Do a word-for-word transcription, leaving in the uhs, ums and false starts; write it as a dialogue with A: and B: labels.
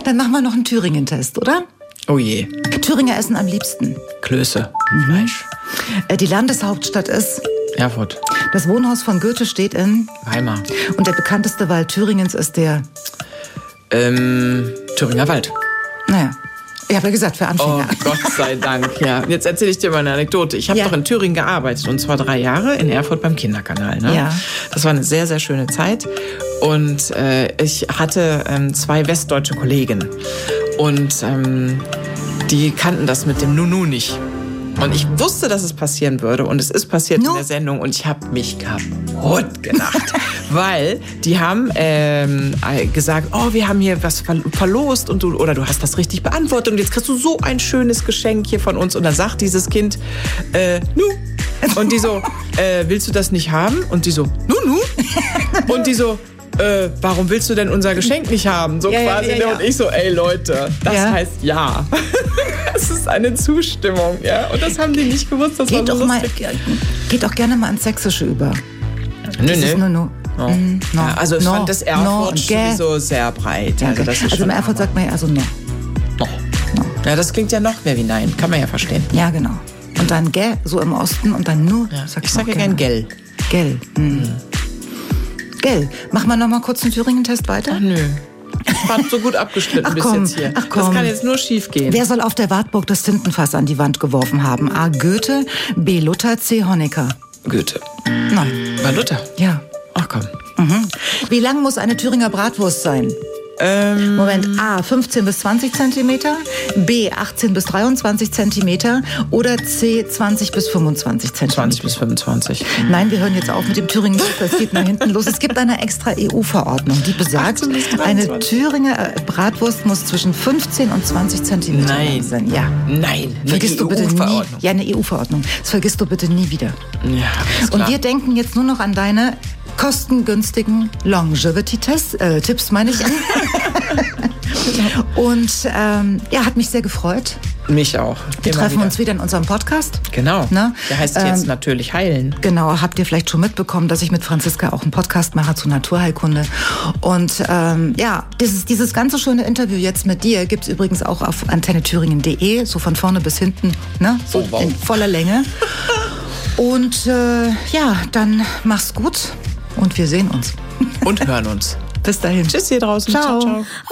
A: Dann machen wir noch einen Thüringen-Test, oder?
B: Oh je.
A: Thüringer essen am liebsten
B: Klöße. Mhm. Fleisch.
A: Äh, die Landeshauptstadt ist
B: Erfurt.
A: Das Wohnhaus von Goethe steht in
B: Weimar.
A: Und der bekannteste Wald Thüringens ist der
B: ähm, Thüringer Wald.
A: Naja, ich habe ja gesagt, für Anfänger.
B: Oh, Gott sei Dank, ja. Jetzt erzähle ich dir mal eine Anekdote. Ich habe
A: Ja.
B: doch in Thüringen gearbeitet, und zwar drei Jahre in Erfurt beim Kinderkanal. Ne?
A: Ja.
B: Das war eine sehr, sehr schöne Zeit. Und äh, ich hatte ähm, zwei westdeutsche Kollegen. Und ähm, die kannten das mit dem Nunu nicht. Und ich wusste, dass es passieren würde. Und es ist passiert
A: No.
B: in der Sendung. Und ich habe mich kaputt gelacht. Weil die haben ähm, gesagt, oh, wir haben hier was ver- verlost. Und du, oder du hast das richtig beantwortet. Und jetzt kriegst du so ein schönes Geschenk hier von uns. Und dann sagt dieses Kind, äh, nu. Und die so, äh, willst du das nicht haben? Und die so, nu, nu. Und die so, äh, warum willst du denn unser Geschenk nicht haben? So
A: Ja, ja,
B: quasi.
A: ja, ja.
B: Und ich so, ey Leute, das
A: Ja.
B: heißt ja. Es ist eine Zustimmung, ja. Und das haben die nicht gewusst. Das
A: Geht
B: war so
A: doch mal,
B: lustig.
A: geht doch gerne mal ans Sächsische über.
B: Nö,
A: Dieses
B: nö.
A: No, no.
B: No.
A: Mm, no.
B: Ja, also ich
A: no,
B: fand das
A: no
B: Erfurt
A: und gä.
B: sowieso sehr breit.
A: Ja,
B: Also,
A: okay.
B: das ist
A: also
B: schon
A: im Erfurt
B: Hammer.
A: sagt man ja also no.
B: No. Ja, das klingt ja noch mehr wie Nein. Kann man ja verstehen.
A: Ja, genau. Und dann gä, so im Osten und dann nu.
B: Ja.
A: sagt
B: Ich
A: man
B: sage
A: auch
B: ja gern
A: gerne.
B: Gell.
A: Gell. Hm. Gell. Machen wir noch mal kurz einen Thüringen-Test weiter?
B: Ach nö. Ich war so gut abgeschnitten
A: Ach
B: bis
A: komm,
B: jetzt hier.
A: ach komm.
B: Das kann jetzt nur schief gehen.
A: Wer soll auf der Wartburg das Tintenfass an die Wand geworfen haben? A. Goethe, B. Luther, C. Honecker.
B: Goethe.
A: Nein.
B: War Luther.
A: Ja.
B: Ach komm.
A: Mhm. Wie lang muss eine Thüringer Bratwurst sein?
B: Ähm,
A: Moment, A. fünfzehn bis zwanzig Zentimeter, B. achtzehn bis dreiundzwanzig Zentimeter oder C. zwanzig bis fünfundzwanzig Zentimeter.
B: zwanzig bis fünfundzwanzig.
A: Nein, wir hören jetzt auf mit dem Thüringen. Das geht nach hinten los. Es gibt eine extra E U-Verordnung, die besagt,
B: achtzehn bis
A: eine
B: dreiundzwanzig.
A: Thüringer äh, Bratwurst muss zwischen fünfzehn und zwanzig Zentimeter
B: Nein.
A: lang sein. Ja.
B: Nein, eine
A: Vergisst du bitte nie.
B: E U-Verordnung.
A: Ja, eine E U-Verordnung. Das vergisst du bitte nie wieder.
B: Ja, ist
A: Und
B: klar.
A: wir denken jetzt nur noch an deine kostengünstigen Longevity-Tipps, äh, Tipps meine ich. Und ähm, ja, hat mich sehr gefreut.
B: Mich auch.
A: Wir
B: Immer
A: treffen
B: wieder.
A: uns wieder in unserem Podcast.
B: Genau.
A: Ne?
B: Der heißt
A: Ähm,
B: jetzt natürlich Heilen.
A: Genau, habt ihr vielleicht schon mitbekommen, dass ich mit Franziska auch einen Podcast mache zu Naturheilkunde. Und ähm, ja, dieses, dieses ganze schöne Interview jetzt mit dir gibt's übrigens auch auf antenne thüringen punkt de, so von vorne bis hinten, ne? So
B: Oh, wow.
A: in voller Länge. Und äh, ja, dann mach's gut und wir sehen uns.
B: Und hören uns.
A: Bis dahin.
B: Tschüss hier draußen.
A: Ciao.
B: ciao. ciao.